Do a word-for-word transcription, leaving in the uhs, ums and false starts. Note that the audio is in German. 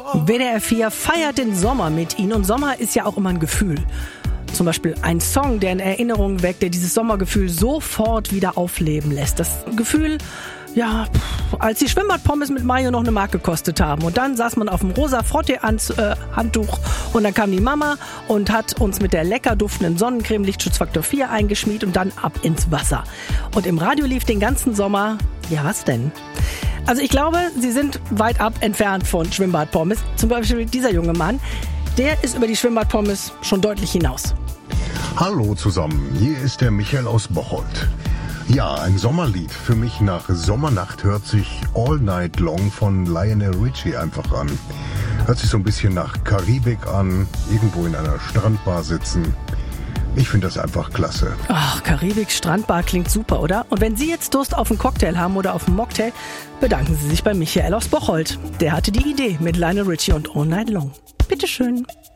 W D R vier feiert den Sommer mit Ihnen und Sommer ist ja auch immer ein Gefühl. Zum Beispiel ein Song, der in Erinnerungen weckt, der dieses Sommergefühl sofort wieder aufleben lässt. Das Gefühl, ja, als die Schwimmbadpommes mit Mayo noch eine Mark gekostet haben. Und dann saß man auf dem rosa Frottee-Handtuch und dann kam die Mama und hat uns mit der lecker duftenden Sonnencreme Lichtschutzfaktor vier eingeschmiert und dann ab ins Wasser. Und im Radio lief den ganzen Sommer, ja was denn? Also ich glaube, Sie sind weit ab entfernt von Schwimmbadpommes. Zum Beispiel dieser junge Mann, der ist über die Schwimmbadpommes schon deutlich hinaus. Hallo zusammen, hier ist der Michael aus Bocholt. Ja, ein Sommerlied. Für mich nach Sommernacht hört sich All Night Long von Lionel Richie einfach an. Hört sich so ein bisschen nach Karibik an, irgendwo in einer Strandbar sitzen. Ich finde das einfach klasse. Ach, Karibik, Strandbar klingt super, oder? Und wenn Sie jetzt Durst auf einen Cocktail haben oder auf einen Mocktail, bedanken Sie sich bei Michael aus Bocholt. Der hatte die Idee mit Lionel Richie und All Night Long. Bitteschön.